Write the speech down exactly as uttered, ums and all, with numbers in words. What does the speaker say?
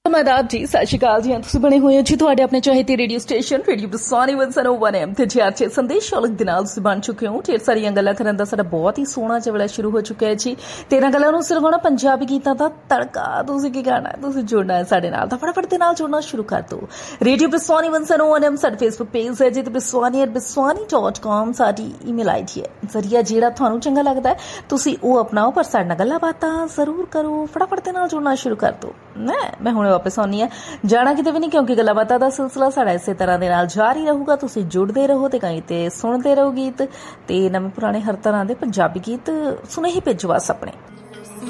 आदाब जी, सत श्री अकाल जी। तुसीं बने हुए हो जी तुहाडे अपने चहेते रेडियो स्टेशन रेडियो बरसाने वन सौ वन एम ते जी अच्छे संदेश अलग दे नाल तुसीं बन चुके हो। ढेर सारियां गल्लां करन दा साडा बहुत ही सोहना जिहा वेला शुरू हो चुका है जी। ते इन्हां गल्लां नूं सिरगाउणा पंजाबी गीतां दा तड़का। तुसीं की करना है, तुसीं जुड़ना है साडे नाल तां फटाफट दे नाल जुड़ना शुरू कर दो। रेडियो बरसाने वन सौ वन एम साडा फेसबुक पेज है जी ते बरसानी एट बरसानी डॉट कॉम साडी ईमेल आईडी है। जरिया जिहड़ा तुहानूं चंगा लगदा है तुसीं ओह अपनाओ, पर साडे नाल गल्लां बातां जरूर करो। फटाफट दे नाल जुड़ना शुरू कर दो। मैं हुणे वापस आउणी है, जाना किते भी नहीं, क्योंकि गल्लां बातां दा सिलसिला साडा इसे तरह दे नाल जारी रहूगा। तुसीं जुड़दे रहो ते कहीं ते सुणदे रहो गीत ते नवें पुराने हर तरह दे पंजाबी गीत सुने ही भेजो अस अपने।